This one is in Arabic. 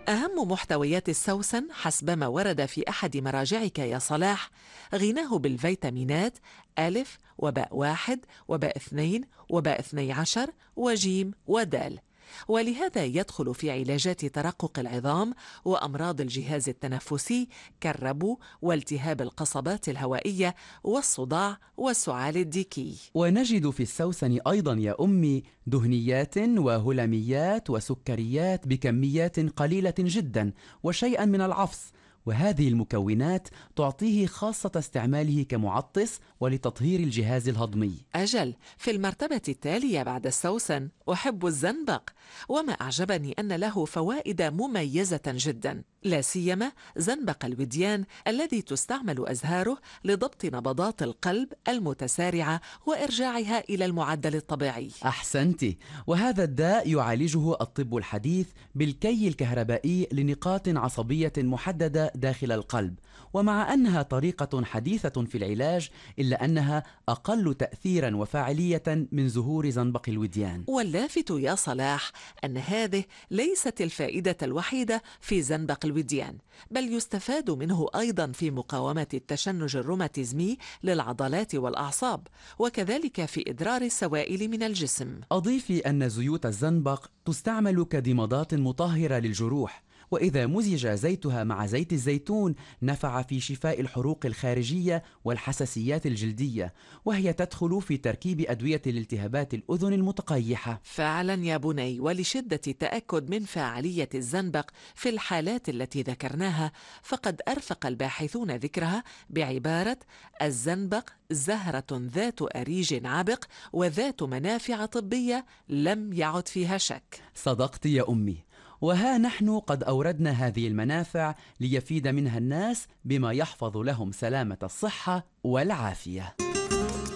أهم محتويات السوسن حسب ما ورد في أحد مراجعك يا صلاح غناه بالفيتامينات ألف وباء واحد وباء اثنين وباء اثني عشر وجيم ودال، ولهذا يدخل في علاجات ترقق العظام وأمراض الجهاز التنفسي كالربو والتهاب القصبات الهوائية والصداع والسعال الديكي. ونجد في السوسن أيضا يا أمي دهنيات وهلاميات وسكريات بكميات قليلة جدا وشيئا من العفص، وهذه المكونات تعطيه خاصة استعماله كمعطس ولتطهير الجهاز الهضمي. أجل، في المرتبة التالية بعد السوسن أحب الزنبق، وما أعجبني أن له فوائد مميزة جدا، لا سيما زنبق الوديان الذي تستعمل أزهاره لضبط نبضات القلب المتسارعة وإرجاعها إلى المعدل الطبيعي. أحسنت، وهذا الداء يعالجه الطب الحديث بالكي الكهربائي لنقاط عصبية محددة داخل القلب، ومع أنها طريقة حديثة في العلاج إلا أنها أقل تأثيرا وفاعلية من زهور زنبق الوديان. واللافت يا صلاح أن هذه ليست الفائدة الوحيدة في زنبق الوديان، بل يستفاد منه أيضا في مقاومة التشنج الروماتيزمي للعضلات والأعصاب، وكذلك في إدرار السوائل من الجسم. أضيفي أن زيوت الزنبق تستعمل كضمادات مطهرة للجروح، وإذا مزج زيتها مع زيت الزيتون نفع في شفاء الحروق الخارجية والحساسيات الجلدية، وهي تدخل في تركيب أدوية الالتهابات الأذن المتقيحة. فعلا يا بني، ولشدة التأكد من فاعلية الزنبق في الحالات التي ذكرناها، فقد أرفق الباحثون ذكرها بعبارة الزنبق زهرة ذات أريج عبق وذات منافع طبية لم يعد فيها شك. صدقت يا أمي، وها نحن قد أوردنا هذه المنافع ليفيد منها الناس بما يحفظ لهم سلامة الصحة والعافية.